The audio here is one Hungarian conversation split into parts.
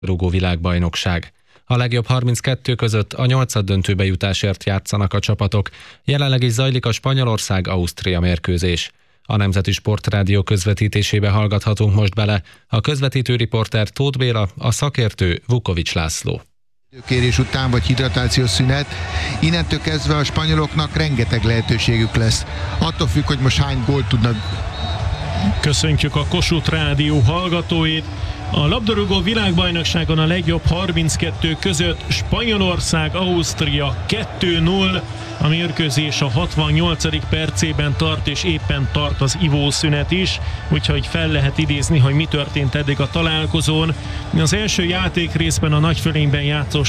rugó világbajnokság. A legjobb 32 között a 8-döntőbe jutásért játszanak a csapatok. Jelenleg is zajlik a Spanyolország-Ausztria mérkőzés. A Nemzeti Sportrádió közvetítésébe hallgathatunk most bele. A közvetítő riporter Tóth Béla, a szakértő Vukovics László. Kérés után vagy hidratációs szünet, innentől kezdve a spanyoloknak rengeteg lehetőségük lesz. Attól függ, hogy most hány gólt tudnak. Köszöntjük a Kossuth Rádió hallgatóit. A labdarúgó világbajnokságon a legjobb 32 között Spanyolország-Ausztria 2-0. A mérkőzés a 68. percében tart, és éppen tart az ivószünet is, úgyhogy fel lehet idézni, hogy mi történt eddig a találkozón. Az első játékrészben a nagyfölényben játszó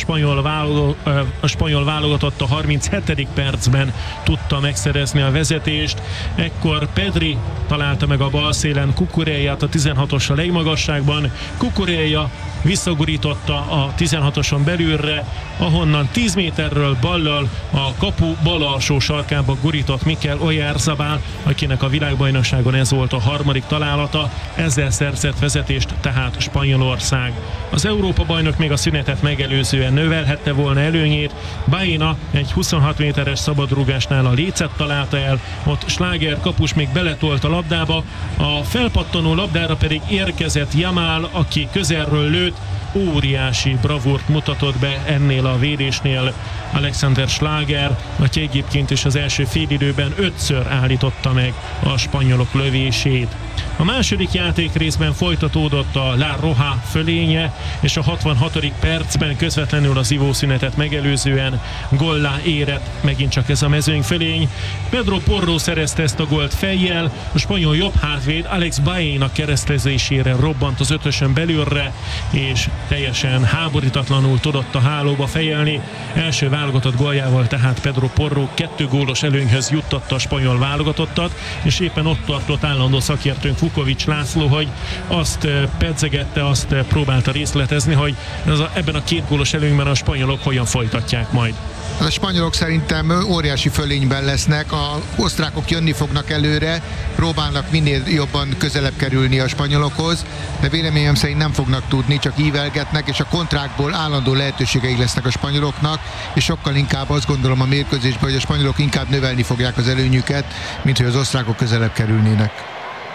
spanyol válogatott a 37. percben tudta megszerezni a vezetést. Ekkor Pedri találta meg a bal szélen Cucurelját a 16-os a legmagasságban. Cucurella visszagurította a 16-oson belülre, ahonnan 10 méterről ballal a kapu bal alsó sarkába gurított Mikel Oyarzabal, akinek a világbajnokságon ez volt a harmadik találata, ezzel szerzett vezetést tehát Spanyolország. Az Európa-bajnok még a szünetet megelőzően növelhette volna előnyét, Baena egy 26 méteres szabadrúgásnál a lécet találta el, ott Schlager kapus még beletolt a labdába, a felpattanó labdára pedig érkezett Yamal, aki közelről lőtt, óriási bravúrt mutatott be ennél a védésnél Alexander Schlager, aki egyébként is az első félidőben 5-ször állította meg a spanyolok lövését. A második játékrészben folytatódott a La Roja fölénye, és a 66. percben közvetlenül az ivószünetet megelőzően góllá érett megint csak ez a mezőnyfölény. Pedro Porro szerezte ezt a gólt fejjel, a spanyol jobb hátvéd Alex Baena keresztezésére robbant az ötösön belülre, és teljesen háborítatlanul tudott a hálóba fejelni. Első válogatott góljával tehát Pedro Porro 2 gólos előnyhöz juttatta a spanyol válogatottat, és éppen ott tartott állandó szakértőnk Vukovics László, hogy azt pedzegette, azt próbálta részletezni, hogy ebben a 2 gólos előnyben a spanyolok hogyan folytatják majd. A spanyolok szerintem óriási fölényben lesznek, az osztrákok jönni fognak előre, próbálnak minél jobban közelebb kerülni a spanyolokhoz, de véleményem szerint nem fognak tudni, csak ívelgetnek, és a kontrákból állandó lehetőségeik lesznek a spanyoloknak, és sokkal inkább azt gondolom a mérkőzésben, hogy a spanyolok inkább növelni fogják az előnyüket, mint hogy az osztrákok közelebb kerülnének.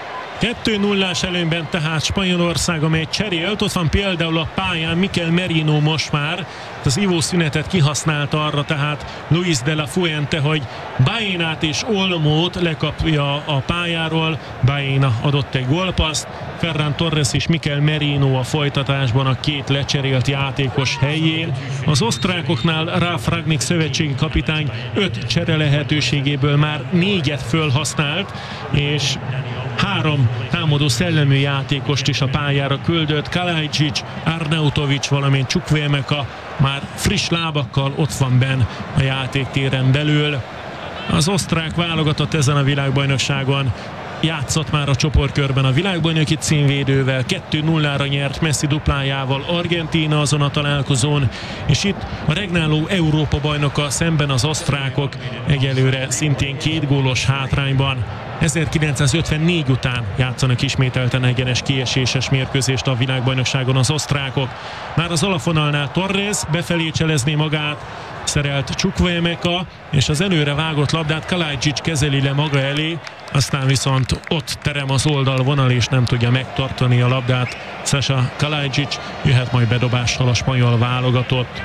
2-0-ás előnyben tehát Spanyolország, amely cserélt. Ott van például a pályán Mikel Merino most már. Az ivószünetet kihasználta arra tehát Luis de la Fuente, hogy Baenát és Olmót lekapja a pályáról. Baena adott egy gólpasszt. Ferran Torres és Mikel Merino a folytatásban a 2 lecserélt játékos helyén. Az osztrákoknál Ralf Rangnick szövetségi kapitány 5 csere lehetőségéből már 4-et fölhasznált, és 3 támadó szellemű játékost is a pályára küldött. Kalajdzic, Arnautovic, valamint Chukwuemeka már friss lábakkal ott van benn a játéktéren belül. Az osztrák válogatott ezen a világbajnokságon játszott már a csoportkörben a világbajnoki címvédővel, 2-0-ra nyert Messi duplájával Argentína azon a találkozón, és itt a regnáló Európa bajnoka szemben az osztrákok egyelőre szintén 2 gólos hátrányban. 1954 után játszanak ismételten egyenes kieséses mérkőzést a világbajnokságon az osztrákok. Már az alapvonalnál Torres befelé cselezné magát, szerelt Chukwuemeka, és az előre vágott labdát Kalajdzic kezeli le maga elé, aztán viszont ott terem az oldalvonal, és nem tudja megtartani a labdát. Sasa Kalajdzic, jöhet majd bedobással a spanyol válogatott.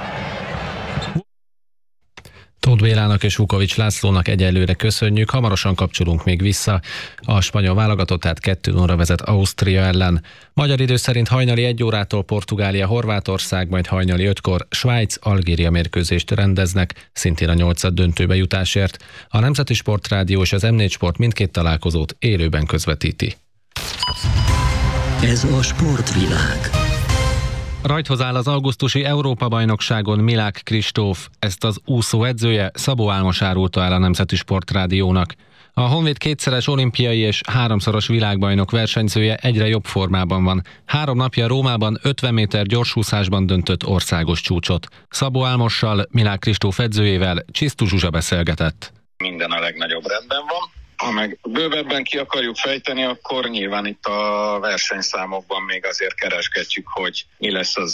Tóth Bélának és Vukovics Lászlónak egyelőre köszönjük, hamarosan kapcsolunk még vissza. A spanyol válogatott tehát 2-0-ra vezet Ausztria ellen. Magyar idő szerint hajnali 1 órától Portugália, Horvátország, majd hajnali 5-kor Svájc, Algéria mérkőzést rendeznek, szintén a 8-döntőbe jutásért. A Nemzeti Sportrádió és az M4 Sport mindkét találkozót élőben közvetíti. Ez a sportvilág. Rajthoz áll az augusztusi Európa-bajnokságon Milák Kristóf, ezt az úszó edzője Szabó Álmos árulta el a Nemzeti Sportrádiónak. A Honvéd 2-szeres olimpiai és 3-szoros világbajnok versenyzője egyre jobb formában van. 3 napja Rómában 50 méter gyorsúszásban döntött országos csúcsot. Szabó Álmossal, Milák Kristóf edzőjével Csisztu Zsuzsa beszélgetett. Minden a legnagyobb rendben van. Ha meg bővebben ki akarjuk fejteni, akkor nyilván itt a versenyszámokban még azért keresgetjük, hogy mi lesz az